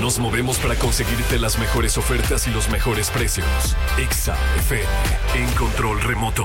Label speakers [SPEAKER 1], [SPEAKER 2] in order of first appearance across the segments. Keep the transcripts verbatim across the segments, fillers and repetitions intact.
[SPEAKER 1] Nos movemos para conseguirte las mejores ofertas y los mejores precios. Exa F M, en control remoto.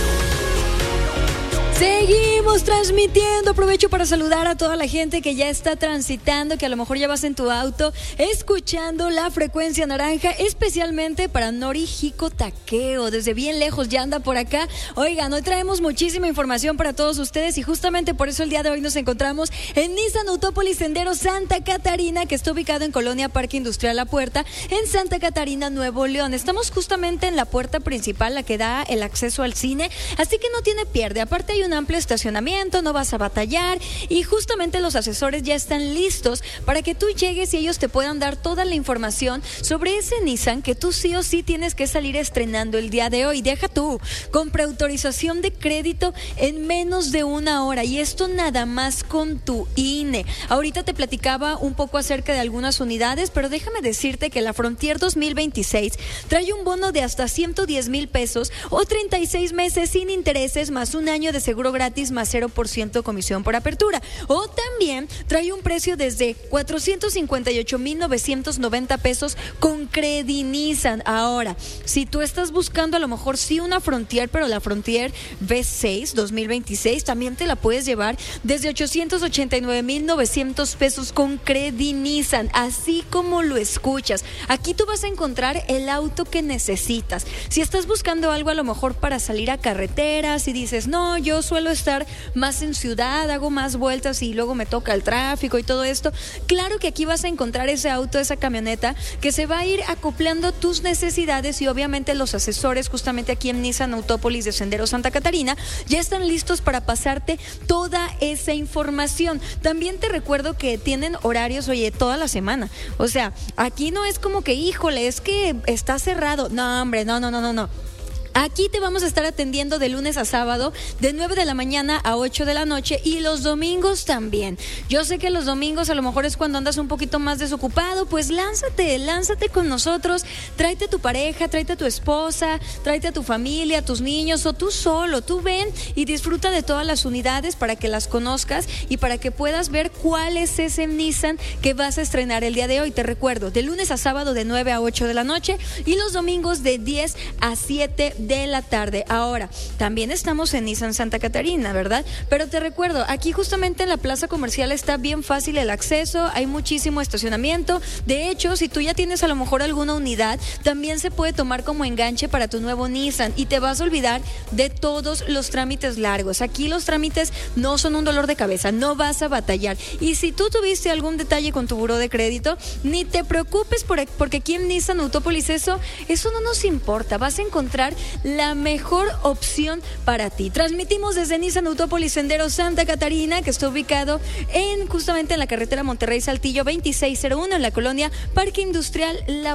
[SPEAKER 2] Seguimos transmitiendo. Aprovecho para saludar a toda la gente que ya está transitando, que a lo mejor ya vas en tu auto escuchando la frecuencia naranja, especialmente para Nori Jico Taqueo. Desde bien lejos ya anda por acá. Oigan, hoy traemos muchísima información para todos ustedes y justamente por eso el día de hoy nos encontramos en Nissan Autópolis Sendero Santa Catarina, que está ubicado en Colonia Parque Industrial La Puerta, en Santa Catarina, Nuevo León. Estamos justamente en la puerta principal, la que da el acceso al cine, así que no tiene pierde. Aparte hay un amplio estacionamiento, no vas a batallar y justamente los asesores ya están listos para que tú llegues y ellos te puedan dar toda la información sobre ese Nissan que tú sí o sí tienes que salir estrenando el día de hoy. Deja tú, con preautorización de crédito en menos de una hora, y esto nada más con tu I N E. Ahorita te platicaba un poco acerca de algunas unidades, pero déjame decirte que la Frontier dos mil veintiséis trae un bono de hasta ciento diez mil pesos o treinta y seis meses sin intereses más un año de seguro gratis más cero por ciento comisión por apertura. O también trae un precio desde cuatrocientos cincuenta y ocho mil novecientos noventa pesos con Credinizan. Ahora, si tú estás buscando a lo mejor sí una Frontier, pero la Frontier V seis dos mil veintiséis también te la puedes llevar desde ochocientos ochenta y nueve mil novecientos pesos con Credinizan, así como lo escuchas. Aquí tú vas a encontrar el auto que necesitas. Si estás buscando algo a lo mejor para salir a carreteras y dices, no, yo suelo estar más en ciudad, hago más vueltas y luego me toca el tráfico y todo esto, claro que aquí vas a encontrar ese auto, esa camioneta que se va a ir acoplando a tus necesidades, y obviamente los asesores justamente aquí en Nissan Autópolis de Sendero Santa Catarina ya están listos para pasarte toda esa información. También te recuerdo que tienen horarios, oye, toda la semana. O sea, aquí no es como que, híjole, es que está cerrado. No, hombre, no, no, no, no, no. Aquí te vamos a estar atendiendo de lunes a sábado, de nueve de la mañana a ocho de la noche, y los domingos también. Yo sé que los domingos a lo mejor es cuando andas un poquito más desocupado, pues lánzate, lánzate con nosotros, tráete a tu pareja, tráete a tu esposa, tráete a tu familia, a tus niños, o tú solo, tú ven y disfruta de todas las unidades para que las conozcas y para que puedas ver cuál es ese Nissan que vas a estrenar el día de hoy. Te recuerdo, de lunes a sábado de nueve a ocho de la noche y los domingos de diez a siete de la tarde. Ahora, también estamos en Nissan Santa Catarina, ¿verdad? Pero te recuerdo, aquí justamente en la plaza comercial está bien fácil el acceso, hay muchísimo estacionamiento. De hecho, si tú ya tienes a lo mejor alguna unidad, también se puede tomar como enganche para tu nuevo Nissan y te vas a olvidar de todos los trámites largos. Aquí los trámites no son un dolor de cabeza, no vas a batallar. Y si tú tuviste algún detalle con tu buró de crédito, ni te preocupes por, porque aquí en Nissan Autópolis eso, eso no nos importa. Vas a encontrar la mejor opción para ti. Transmitimos desde Nissan Autópolis Sendero Santa Catarina, que está ubicado en justamente en la carretera Monterrey Saltillo veintiséis cero uno, en la colonia Parque Industrial La